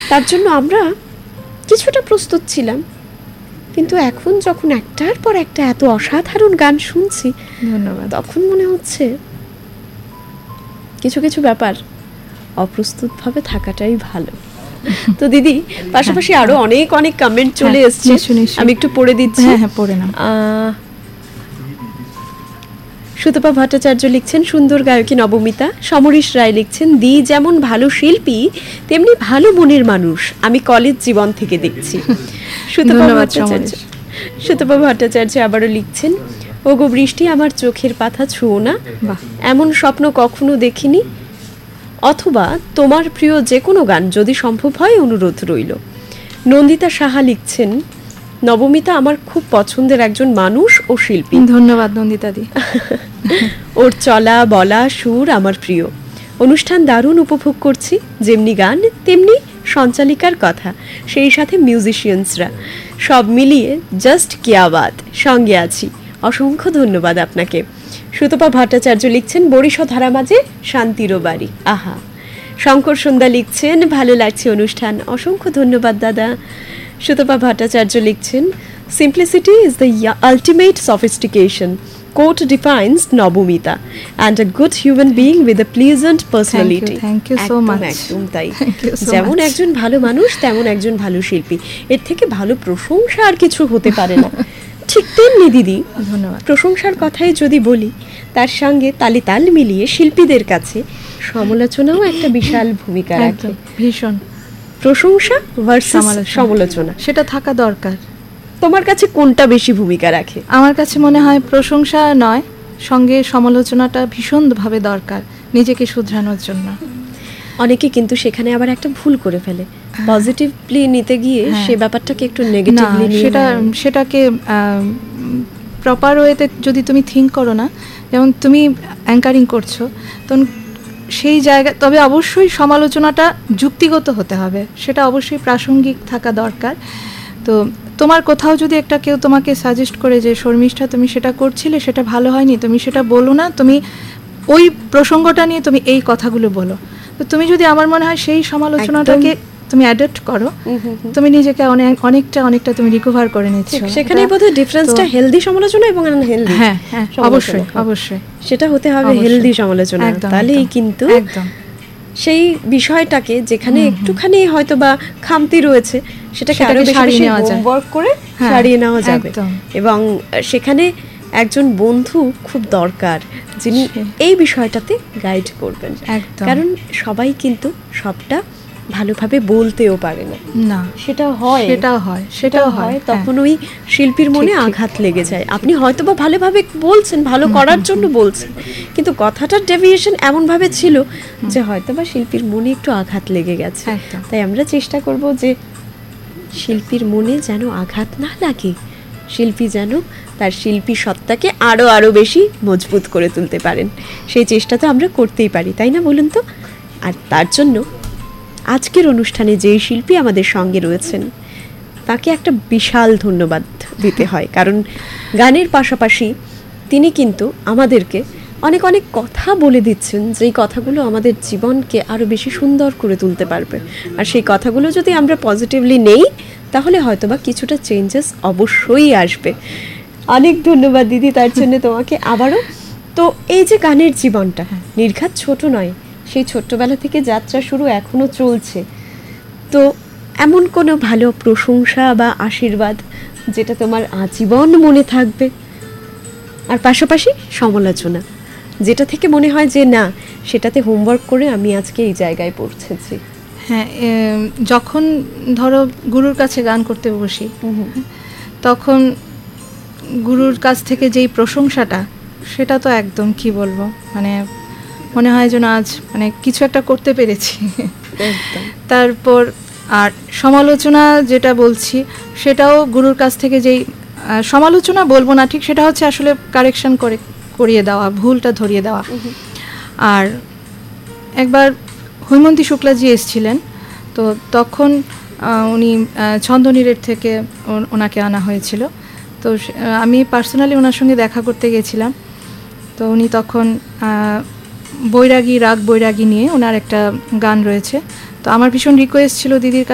তার জন্য আমরা কিছুটা প্রস্তুত ছিলাম, কিন্তু এখন যখন একটার পর একটা এত অসাধারণ গান শুনছি, ধন্যবাদ, তখন মনে হচ্ছে কিছু কিছু ব্যাপার অপ্রস্তুতভাবে থাকাটাই ভালো। তো দিদি, পাশাপাশি আরো অনেক অনেক কমেন্ট চলে এসছে, আমি একটু পড়ে দিচ্ছি। হ্যাঁ, পড়ে নাও। সুতপা ভট্টাচার্য লিখছেন, সুন্দর গায়কী নবমিতা। সমরেশ রায় লিখছেন, দি যেমন ভালো শিল্পী তেমনি ভালো মনের মানুষ, আমি কলেজ জীবন থেকে দেখছি। সুতপা ভট্টাচার্য আবারও লিখছেন, ওগো বৃষ্টি আমার চোখের পাতা ছুঁয়ো না, এমন স্বপ্ন কখনো দেখিনি, অথবা তোমার প্রিয় যে কোনো গান যদি সম্ভব হয় অনুরোধ রইল। নন্দিতা সাহা লিখছেন, নবমিতা আমার খুব পছন্দের একজন মানুষ ও শিল্পী। ধন্যবাদ নন্দিতা দি। ওর চলা বলা সুর আমার প্রিয়, অনুষ্ঠান দারুণ উপভোগ করছি, যেমনি গান তেমনি সঞ্চালিকার কথা, সেই সাথে মিউজিশিয়ানসরা, সব মিলিয়ে জাস্ট কিয়া বাত, সঙ্গে আছি। অসংখ্য ধন্যবাদ আপনাকে। সুতপা ভট্টাচার্য লিখছেন, বরিশ ধারা মাঝে শান্তিরও বাড়ি, আহা। শঙ্কর সন্ধ্যা লিখছেন, ভালো লাগছে অনুষ্ঠান, অসংখ্য ধন্যবাদ দাদা। সুতপা ভট্টাচার্য লিখছেন, simplicity is the ultimate sophistication, quote defines Nobomita and a good human being with a pleasant personality. Thank you so much. একদম তাই, যেমন একজন ভালো মানুষ তেমন একজন ভালো শিল্পী, এর থেকে ভালো প্রশংসা আর কিছু হতে পারে না। ঠিক তেমনি দিদি, ধন্যবাদ। প্রশংসার কথাই যদি বলি, তার সঙ্গে তালে তাল মিলিয়ে শিল্পীদের কাছে সমালোচনাও একটা বিশাল ভূমিকা রাখে। ভীষণ। প্রশংসা ভার্সেস সমালোচনা, সেটা থাকা দরকার। তোমার কাছে কোনটা বেশি ভূমিকা রাখে? আমার কাছে মনে হয় প্রশংসা নয়, সঙ্গে সমালোচনাটা ভীষণভাবে দরকার নিজেকে শুধরানোর জন্য। অনেকে কিন্তু সেখানে আবার একটা ভুল করে ফেলে, পজিটিভলি নিতে গিয়ে সে ব্যাপারটাকে একটু নেগেটিভলি নিয়ে সেটাকে প্রপার ওয়েতে যদি তুমি থিঙ্ক করো না, যেমন তুমি অ্যাঙ্কারিং করছো, তখন সেই জায়গা, তবে অবশ্যই সমালোচনাটা যুক্তিগত হতে হবে, সেটা অবশ্যই প্রাসঙ্গিক থাকা দরকার। তো তোমার কোথাও যদি একটা কেউ তোমাকে সাজেস্ট করে যে শর্মিষ্ঠা তুমি সেটা করছিলে, সেটা ভালো হয়নি, তুমি সেটা বলো না, তুমি ওই প্রসঙ্গটা নিয়ে তুমি এই কথাগুলো বলো। তো তুমি যদি, আমার মনে হয় সেই সমালোচনাটাকে তুমি অ্যাডাপ্ট করো, তুমি নিজেকে অনেকটা তুমি রিকভার করে নিচ্ছ। সেখানে বোধহয় ডিফারেন্সটা হেলদি সমালোচনা এবং আনহেলদি। হ্যাঁ, অবশ্যই সেটা হতে হবে হেলদি সমালোচনা, তাহলেই কিন্তু সেই বিষয়টাকে যেখানে একটুখানি হয়তো বা খামতি রয়েছে সেটাকে আরো বেশি হোমওয়ার্ক করে সারিয়ে নেওয়া যাবে। এবং সেখানে একজন বন্ধু খুব দরকার, যিনি এই বিষয়টাতে গাইড করবেন, কারণ সবাই কিন্তু সবটা ভালোভাবে বলতেও পারে না। সেটাও হয় তখন ওই শিল্পীর মনে আঘাত লেগে যায়। আপনি হয়তো বা ভালোভাবে বলছেন, ভালো করার জন্য বলছেন, কিন্তু কথাটার ডেভিয়েশন এমনভাবে ছিল যে হয়তো বা শিল্পীর মনে একটু আঘাত লেগে গেছে। তাই আমরা চেষ্টা করব যে শিল্পীর মনে যেন আঘাত না লাগে, শিল্পী যেন তার শিল্পী সত্তাকে আরো বেশি মজবুত করে তুলতে পারেন, সেই চেষ্টা তো আমরা করতেই পারি, তাই না বলুন তো? আর তার জন্য আজকের অনুষ্ঠানে যেই শিল্পী আমাদের সঙ্গে রয়েছেন তাকে একটা বিশাল ধন্যবাদ দিতে হয়, কারণ গানের পাশাপাশি তিনি কিন্তু আমাদেরকে অনেক অনেক কথা বলে দিচ্ছেন, যেই কথাগুলো আমাদের জীবনকে আরও বেশি সুন্দর করে তুলতে পারবে। আর সেই কথাগুলো যদি আমরা পজিটিভলি নেই, তাহলে হয়তোবা কিছুটা চেঞ্জেস অবশ্যই আসবে। অনেক ধন্যবাদ দিদি তার জন্য তোমাকে আবারও। তো এই যে গানের জীবনটা নির্ঘাত ছোট নয়, সেই ছোট্টবেলা থেকে যাত্রা শুরু, এখনো চলছে, তো এমন কোনো ভালো প্রশংসা বা আশীর্বাদ যেটা তোমার আজীবন মনে থাকবে, আর পাশাপাশি সমালোচনা যেটা থেকে মনে হয় যে না, সেটাতে হোমওয়ার্ক করে আমি আজকে এই জায়গায় পৌঁছেছি? হ্যাঁ, যখন ধরো গুরুর কাছে গান করতে বসি, তখন গুরুর কাছ থেকে যেই প্রশংসাটা, সেটা তো একদম কি বলবো, মানে মনে হয় যেন আজ মানে কিছু একটা করতে পেরেছি। তারপর আর সমালোচনা যেটা বলছি, সেটাও গুরুর কাছ থেকে যেই সমালোচনা বলবো না ঠিক, সেটা হচ্ছে আসলে কারেকশন করিয়ে দেওয়া, ভুলটা ধরিয়ে দেওয়া। আর একবার হৈমন্তী শুক্লাজি এসেছিলেন, তো তখন উনি ছন্দনীরের থেকে ওনাকে আনা হয়েছিল, তো আমি পার্সোনালি ওনার সঙ্গে দেখা করতে গেছিলাম। তো উনি তখন বৈরাগী, রাগ বৈরাগী নিয়ে ওনার একটা গান রয়েছে, তো আমার ভীষণ রিকোয়েস্ট ছিল দিদির কাছে